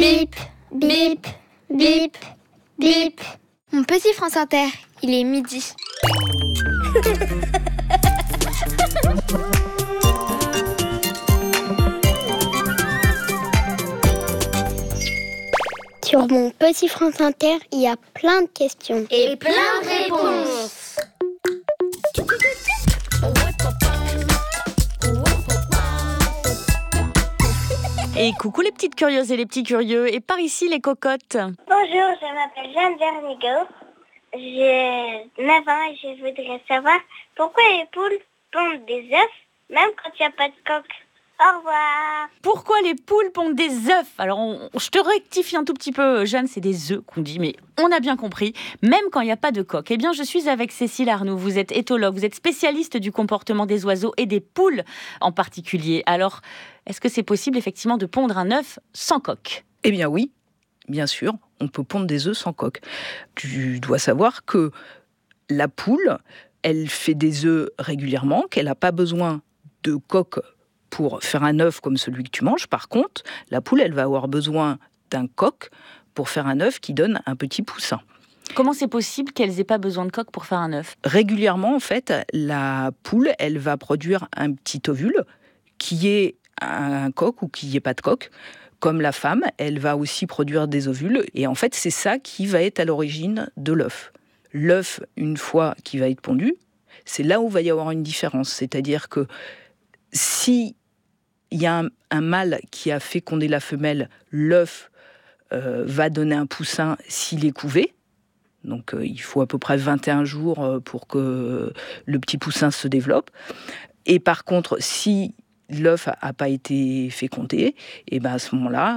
Bip, bip, bip, bip. Mon petit France Inter, il est midi. Sur mon petit France Inter, il y a plein de questions. Et plein de réponses. Et coucou les petites curieuses et les petits curieux, et par ici les cocottes. Bonjour, je m'appelle Jeanne Vernigo, j'ai 9 ans et je voudrais savoir pourquoi les poules pondent des œufs même quand il n'y a pas de coque. Au revoir. Pourquoi les poules pondent des œufs? Alors, je te rectifie un tout petit peu, Jeanne, c'est des œufs qu'on dit, mais on a bien compris, même quand il n'y a pas de coque. Eh bien, je suis avec Cécile Arnoux, vous êtes éthologue, vous êtes spécialiste du comportement des oiseaux et des poules en particulier. Alors, est-ce que c'est possible effectivement de pondre un œuf sans coque? Eh bien oui, bien sûr, on peut pondre des œufs sans coque. Tu dois savoir que la poule, elle fait des œufs régulièrement, qu'elle n'a pas besoin de coque pour faire un œuf comme celui que tu manges. Par contre, la poule, elle va avoir besoin d'un coq pour faire un œuf qui donne un petit poussin. Comment c'est possible qu'elles n'aient pas besoin de coque pour faire un œuf? Régulièrement, en fait, la poule, elle va produire un petit ovule qui est un coq ou qui n'est pas de coque. Comme la femme, elle va aussi produire des ovules. Et en fait, c'est ça qui va être à l'origine de l'œuf. L'œuf, une fois qu'il va être pondu, c'est là où va y avoir une différence. C'est-à-dire que si il y a un mâle qui a fécondé la femelle, l'œuf va donner un poussin s'il est couvé. Donc il faut à peu près 21 jours pour que le petit poussin se développe. Et par contre, si l'œuf n'a pas été fécondé, et ben à ce moment-là,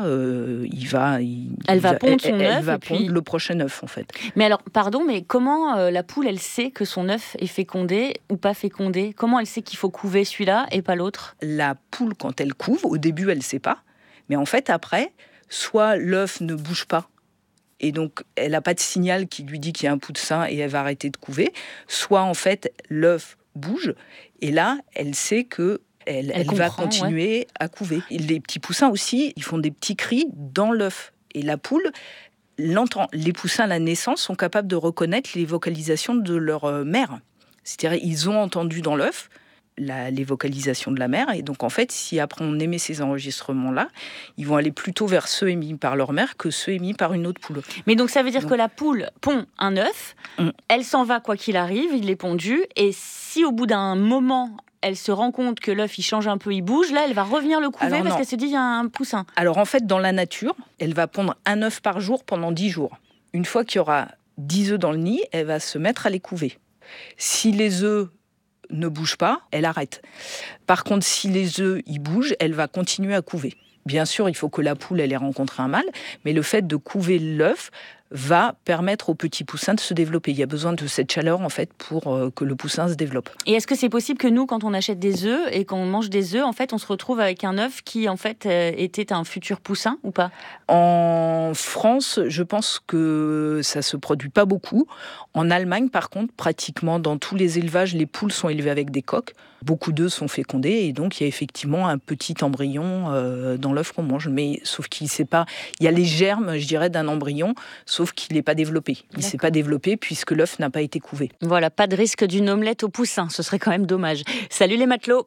elle va pondre le prochain œuf en fait. Mais alors, pardon, mais comment la poule, elle sait que son œuf est fécondé ou pas fécondé? Comment elle sait qu'il faut couver celui-là et pas l'autre? La poule, quand elle couve, au début, elle ne sait pas. Mais en fait, après, soit l'œuf ne bouge pas, et donc elle n'a pas de signal qui lui dit qu'il y a un poussin et elle va arrêter de couver, soit en fait, l'œuf bouge, et là, elle sait que elle va continuer à couver. Et les petits poussins aussi, ils font des petits cris dans l'œuf. Et la poule l'entend. Les poussins à la naissance sont capables de reconnaître les vocalisations de leur mère. C'est-à-dire, ils ont entendu dans l'œuf les vocalisations de la mère. Et donc, en fait, si après on émet ces enregistrements-là, ils vont aller plutôt vers ceux émis par leur mère que ceux émis par une autre poule. Mais donc, ça veut dire que la poule pond un œuf, elle s'en va quoi qu'il arrive, il est pondu, et si au bout d'un moment, elle se rend compte que l'œuf, il change un peu, il bouge, là, elle va revenir le couver parce qu'elle se dit, il y a un poussin. Alors, en fait, dans la nature, elle va pondre un œuf par jour pendant 10 jours. Une fois qu'il y aura 10 œufs dans le nid, elle va se mettre à les couver. Si les œufs ne bougent pas, elle arrête. Par contre, si les œufs, ils bougent, elle va continuer à couver. Bien sûr, il faut que la poule, elle ait rencontré un mâle, mais le fait de couver l'œuf va permettre au petit poussin de se développer. Il y a besoin de cette chaleur, en fait, pour que le poussin se développe. Et est-ce que c'est possible que nous, quand on achète des œufs et qu'on mange des œufs, en fait, on se retrouve avec un œuf qui, en fait, était un futur poussin ou pas? En France, je pense que ça se produit pas beaucoup. En Allemagne, par contre, pratiquement dans tous les élevages, les poules sont élevées avec des coques. Beaucoup d'œufs sont fécondés et donc il y a effectivement un petit embryon dans l'œuf qu'on mange. Mais sauf qu'il sait pas, il y a les germes, je dirais, d'un embryon, sauf qu'il n'est pas développé. Il ne s'est pas développé puisque l'œuf n'a pas été couvé. Voilà, pas de risque d'une omelette au poussin, ce serait quand même dommage. Salut les matelots.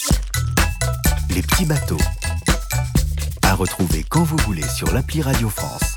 Les petits bateaux. À retrouver quand vous voulez sur l'appli Radio France.